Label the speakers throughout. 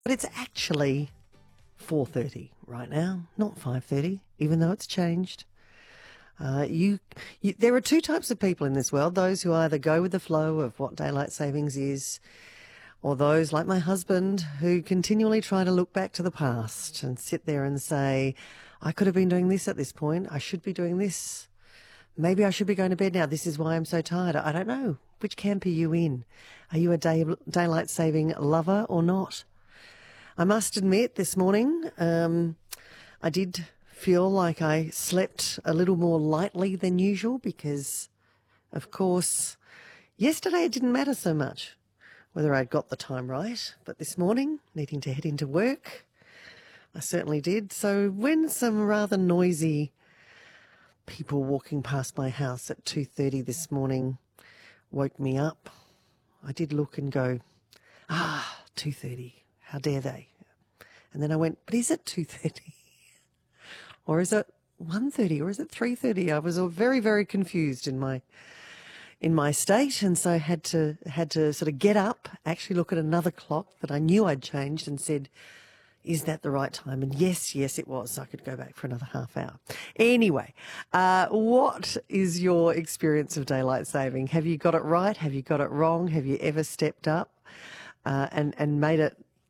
Speaker 1: But it's actually 4:30 right now, not 5:30, even though it's changed. There are two types of people in this world, those who either go with the flow of what daylight savings is, or those like my husband who continually try to look back to the past and sit there and say, I could have been doing this at this point, I should be doing this, maybe I should be going to bed now, this is why I'm so tired. I don't know. Which camp are you in? Are you a daylight saving lover or not? I must admit this morning I did feel like I slept a little more lightly than usual because, of course, yesterday it didn't matter so much whether I'd got the time right, but this morning, needing to head into work, I certainly did. So when some rather noisy people walking past my house at 2:30 this morning woke me up, I did look and go, 2:30, how dare they? And then I went, but is it 2:30? Or is it 1:30? Or is it 3:30? I was very, very confused in my state, and so I had to sort of get up, actually look at another clock that I knew I'd changed and said, is that the right time? And yes, it was. So I could go back for another half hour. Anyway, what is your experience of daylight saving? Have you got it right? Have you got it wrong? Have you ever stepped up and made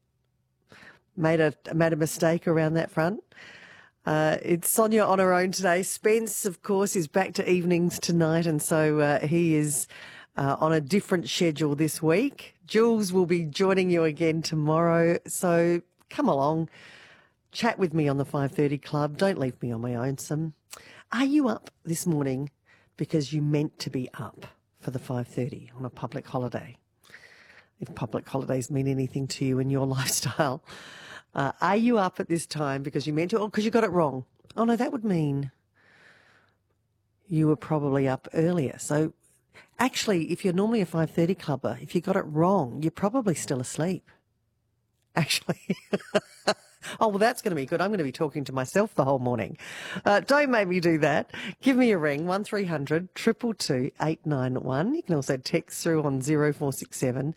Speaker 1: a mistake around that front? It's Sonia on her own today. Spence, of course, is back to evenings tonight, and so he is on a different schedule this week. Jules will be joining you again tomorrow, so come along, chat with me on the 5:30 Club. Don't leave me on my own. Are you up this morning because you meant to be up for the 5:30 on a public holiday? If public holidays mean anything to you in your lifestyle. Are you up at this time because you meant to, or because you got it wrong? Oh, no, that would mean you were probably up earlier. So actually, if you're normally a 5:30 clubber, if you got it wrong, you're probably still asleep. Actually. Oh, well, that's going to be good. I'm going to be talking to myself the whole morning. Don't make me do that. Give me a ring, 1300 222 891. You can also text through on 0467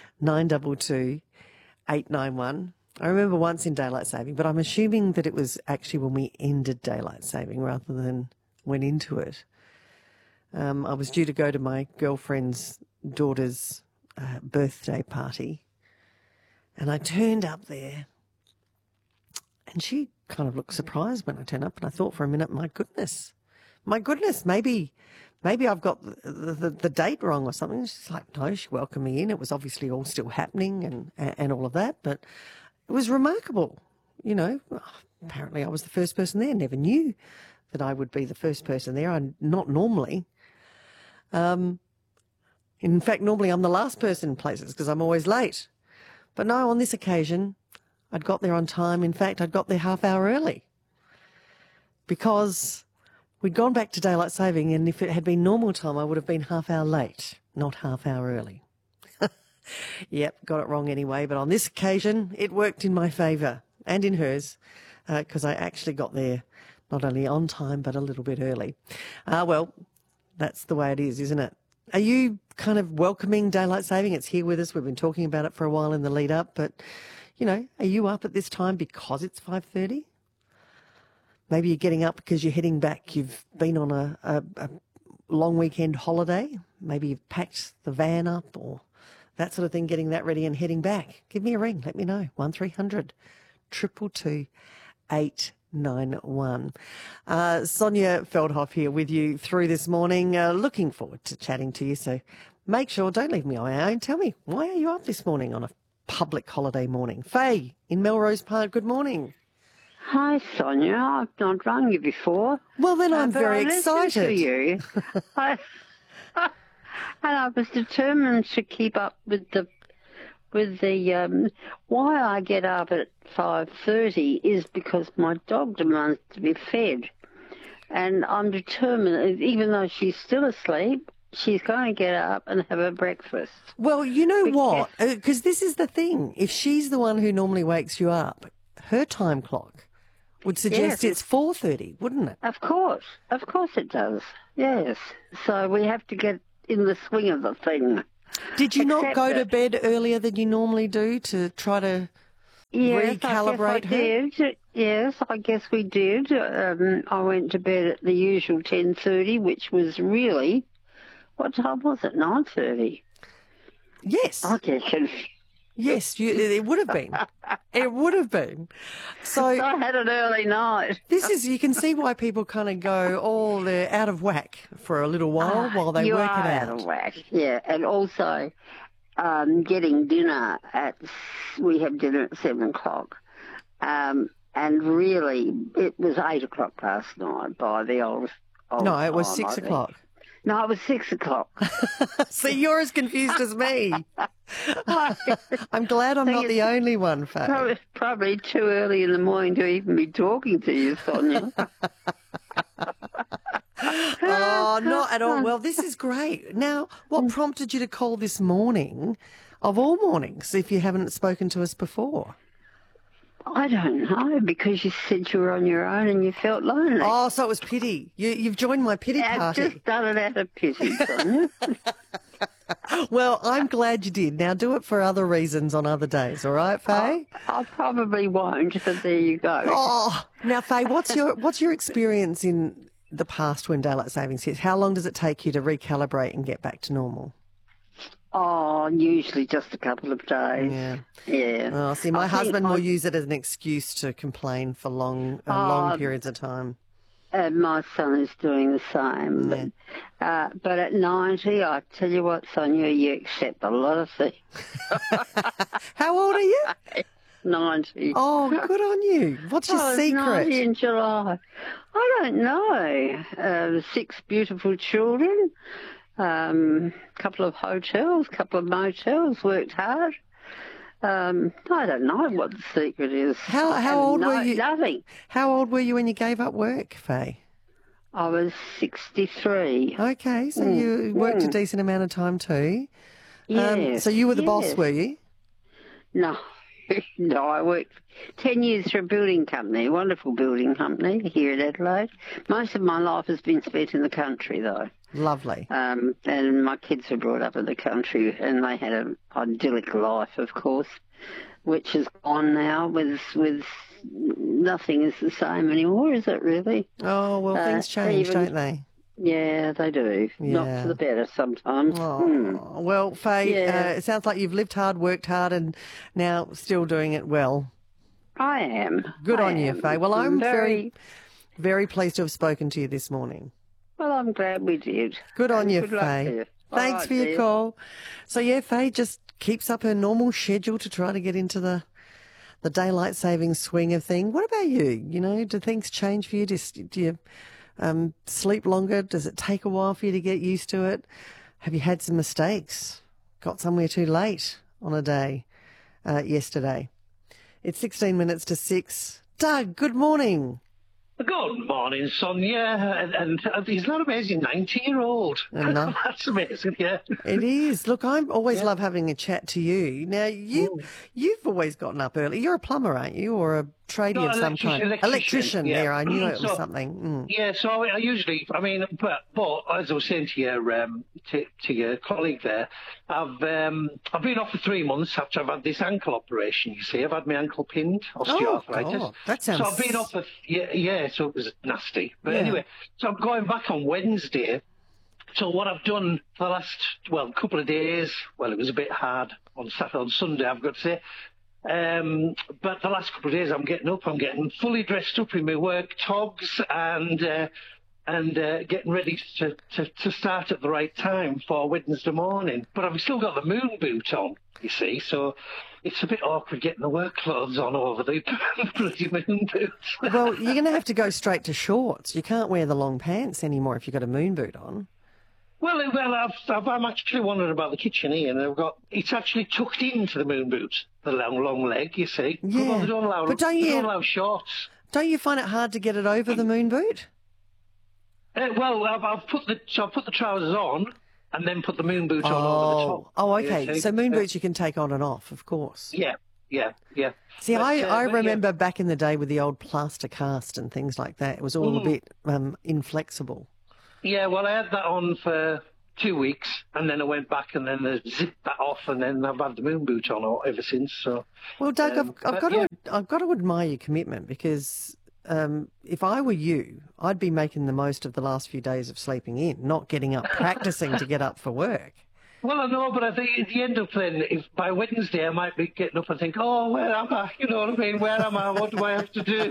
Speaker 1: 922 891. I remember once in daylight saving, but I'm assuming that it was actually when we ended daylight saving rather than went into it. I was due to go to my girlfriend's daughter's birthday party, and I turned up there, and she kind of looked surprised when I turned up, and I thought for a minute, my goodness, maybe I've got the date wrong or something. She's like, no, she welcomed me in. It was obviously all still happening and all of that, but it was remarkable. You know, apparently I was the first person there. Never knew that I would be the first person there. I'm not normally. In fact, normally I'm the last person in places because I'm always late. But no, on this occasion, I'd got there on time. In fact, I'd got there half hour early because we'd gone back to daylight saving, and if it had been normal time, I would have been half hour late, not half hour early. Yep, got it wrong anyway, but on this occasion, it worked in my favour and in hers because I actually got there not only on time but a little bit early. Well, that's the way it is, isn't it? Are you kind of welcoming daylight saving? It's here with us. We've been talking about it for a while in the lead up, but, you know, are you up at this time because it's 5:30? Maybe you're getting up because you're heading back. You've been on a long weekend holiday. Maybe you've packed the van up or that sort of thing, getting that ready and heading back. Give me a ring. Let me know. 1300 222 891. Sonia Feldhoff here with you through this morning. Looking forward to chatting to you. So make sure, don't leave me on my own. Tell me, why are you up this morning on a public holiday morning? Faye in Melrose Park, good morning.
Speaker 2: Hi, Sonia. I've not rung you before.
Speaker 1: Well, then I'm
Speaker 2: but
Speaker 1: very
Speaker 2: I listened
Speaker 1: excited.
Speaker 2: to you. And I was determined to keep up with the why I get up at 5:30 is because my dog demands to be fed, and I'm determined, even though she's still asleep, she's going to get up and have her breakfast.
Speaker 1: Well, you know what? Because this is the thing. If she's the one who normally wakes you up, her time clock would suggest it's 4:30, wouldn't it?
Speaker 2: Of course it does. Yes. So we have to get in the swing of the thing.
Speaker 1: Did you not go to bed earlier than you normally do to try to
Speaker 2: Yes,
Speaker 1: recalibrate
Speaker 2: I guess
Speaker 1: her?
Speaker 2: I did. Yes, I guess we did. I went to bed at the usual 10:30, which was really, what time was it? 9:30.
Speaker 1: Yes.
Speaker 2: I get confused.
Speaker 1: Yes, it would have been. It would have been. So
Speaker 2: I had an early night.
Speaker 1: you can see why people kind of go, oh, they're out of whack for a little while they
Speaker 2: You
Speaker 1: work
Speaker 2: are
Speaker 1: it
Speaker 2: out
Speaker 1: out.
Speaker 2: of whack. Yeah, and also getting dinner we have dinner at 7:00. And really, it was 8:00 last night by the old
Speaker 1: No, it was
Speaker 2: time,
Speaker 1: 6
Speaker 2: I think.
Speaker 1: o'clock.
Speaker 2: No, it was 6:00.
Speaker 1: See, you're as confused as me. I'm glad I'm not the only one, Faye.
Speaker 2: Probably too early in the morning to even be talking to you, Sonia.
Speaker 1: Oh, not at all. Well, this is great. Now, what prompted you to call this morning, of all mornings, if you haven't spoken to us before?
Speaker 2: I don't know, because you said you were on your own and you felt lonely.
Speaker 1: Oh, so it was pity. You've joined my pity
Speaker 2: I've
Speaker 1: party.
Speaker 2: just done it out of pity, Sonia.
Speaker 1: Well, I'm glad you did. Now do it for other reasons on other days, all right, Faye?
Speaker 2: I probably won't, but there you go.
Speaker 1: Oh, now, Faye, what's your experience in the past when daylight savings hits? How long does it take you to recalibrate and get back to normal?
Speaker 2: Oh, usually just a couple of days.
Speaker 1: Yeah.
Speaker 2: Yeah.
Speaker 1: Oh, see, my husband will use it as an excuse to complain for long periods of time.
Speaker 2: My son is doing the same.
Speaker 1: Yeah.
Speaker 2: But at 90, I tell you what, Sonia, you accept a lot of things.
Speaker 1: How old are you?
Speaker 2: 90.
Speaker 1: Oh, good on you. What's your secret?
Speaker 2: 90 in July. I don't know. 6 beautiful children, couple of hotels, couple of motels, worked hard. I don't know what the secret is.
Speaker 1: How old were you?
Speaker 2: Nothing.
Speaker 1: How old were you when you gave up work, Faye?
Speaker 2: I was 63.
Speaker 1: Okay, so you worked a decent amount of time too.
Speaker 2: Yes.
Speaker 1: So you were the boss, were you?
Speaker 2: No. No, I worked 10 years for a building company, a wonderful building company here in Adelaide. Most of my life has been spent in the country, though.
Speaker 1: Lovely.
Speaker 2: And my kids were brought up in the country, and they had an idyllic life, of course, which is gone now with nothing is the same anymore, is it really?
Speaker 1: Oh, well, things change, don't they?
Speaker 2: Yeah, they do.
Speaker 1: Yeah.
Speaker 2: Not for the better sometimes.
Speaker 1: Oh, well, Faye, it sounds like you've lived hard, worked hard, and now still doing it well.
Speaker 2: I am.
Speaker 1: Good on you, Faye. Well, I'm
Speaker 2: very,
Speaker 1: very pleased to have spoken to you this morning.
Speaker 2: Well, I'm glad we did.
Speaker 1: Good on you,
Speaker 2: Good luck to
Speaker 1: Faye.
Speaker 2: you.
Speaker 1: Thanks
Speaker 2: All
Speaker 1: for your
Speaker 2: dear.
Speaker 1: call. So, yeah, Faye just keeps up her normal schedule to try to get into the daylight saving swing of things. What about you? You know, do things change for you? Do you sleep longer? Does it take a while for you to get used to it? Have you had some mistakes? Got somewhere too late on a day yesterday? It's 16 minutes to 6. Doug, good morning.
Speaker 3: Good morning, Sonia. And he's not amazing, 90-year-old.
Speaker 1: No.
Speaker 3: That's amazing, yeah.
Speaker 1: It is. Look, I always love having a chat to you. Now, you've always gotten up early. You're a plumber, aren't you? Or a tradie of some kind?
Speaker 3: Electrician, yeah.
Speaker 1: There, I knew it was something.
Speaker 3: Yeah, so I usually, but as I was saying to your colleague there, I've been off for 3 months after I've had this ankle operation. You see, I've had my ankle pinned, osteoarthritis.
Speaker 1: Oh, God, that sounds.
Speaker 3: So I've been off for so it was nasty. But anyway, so I'm going back on Wednesday. So what I've done for the last couple of days, it was a bit hard on Sunday, I've got to say. But the last couple of days I'm getting fully dressed up in my work togs and getting ready to start at the right time for Wednesday morning. But I've still got the moon boot on, you see, so it's a bit awkward getting the work clothes on over the bloody moon boots.
Speaker 1: Well, you're going to have to go straight to shorts. You can't wear the long pants anymore if you've got a moon boot on.
Speaker 3: Well, I'm actually wondering about the kitchen here, and it's actually tucked into the moon boot, the long leg, you see.
Speaker 1: Yeah.
Speaker 3: Well, they don't allow shorts.
Speaker 1: Don't you find it hard to get it over the moon boot?
Speaker 3: I've put the trousers on and then put the moon boot on over the top.
Speaker 1: Oh, okay.
Speaker 3: Yeah,
Speaker 1: so moon boots you can take on and off, of course.
Speaker 3: Yeah.
Speaker 1: See, I remember back in the day with the old plaster cast and things like that, it was all a bit inflexible.
Speaker 3: Yeah, well, I had that on for 2 weeks, and then I went back, and then I zipped that off, and then I've had the moon boot on ever since. So,
Speaker 1: well, Doug, I've got to admire your commitment because if I were you, I'd be making the most of the last few days of sleeping in, not getting up, practicing to get up for work.
Speaker 3: Well, I know, but I think at the end of then, if by Wednesday I might be getting up and think, oh, where am I? You know what I mean? Where am I? What do I have to do?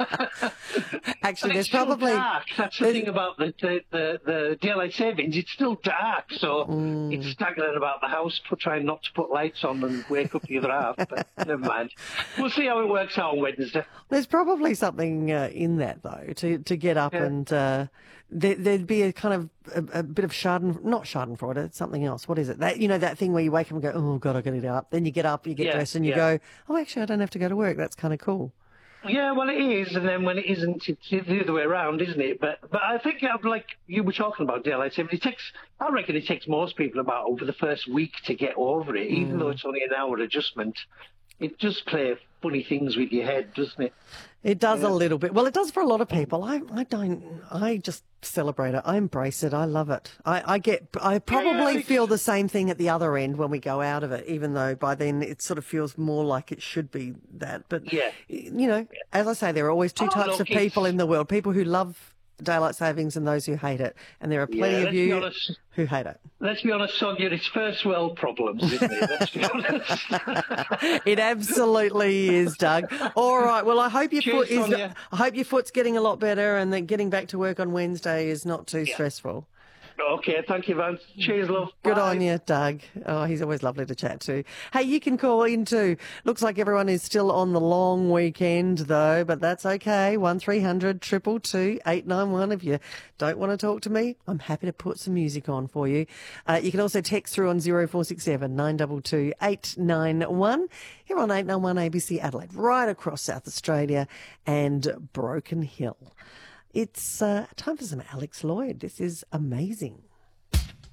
Speaker 1: Actually, there's
Speaker 3: it's still
Speaker 1: probably
Speaker 3: dark. That's the thing about the daylight savings. It's still dark, so it's staggering about the house, trying not to put lights on and wake up the other half. But never mind. We'll see how it works out on Wednesday.
Speaker 1: There's probably something in that though to get up and. There'd be a kind of a bit of not Schadenfreude, it's something else. What is it? That that thing where you wake up and go, oh God, I've got to get up. Then you get up, you get dressed, and you go, oh, actually, I don't have to go to work. That's kind of cool.
Speaker 3: Yeah, well, it is, and then when it isn't, it's the other way around, isn't it? But I think, like you were talking about daylight saving, I reckon it takes most people about over the first week to get over it, even though it's only an hour adjustment. It just plays funny things with your head, doesn't it?
Speaker 1: It does a little bit. Well, it does for a lot of people. I just celebrate it. I embrace it. I love it. I probably feel the same thing at the other end when we go out of it, even though by then it sort of feels more like it should be that. But, as I say, there are always two types of people in the world, people who love daylight savings and those who hate it. And there are plenty of you who hate it.
Speaker 3: Let's be honest, Sonia, it's first world problems, isn't it? Let's be honest.
Speaker 1: It absolutely is, Doug. All right. Well, I hope your foot's getting a lot better and that getting back to work on Wednesday is not too stressful.
Speaker 3: Okay, thank you, Vance. Cheers, love.
Speaker 1: Good
Speaker 3: Bye.
Speaker 1: on you, Doug. Oh, he's always lovely to chat to. Hey, you can call in too. Looks like everyone is still on the long weekend, though, but that's okay. 1300 222 891. If you don't want to talk to me, I'm happy to put some music on for you. You can also text through on 0467 922 891 here on 891 ABC Adelaide, right across South Australia and Broken Hill. It's time for some Alex Lloyd. This is amazing.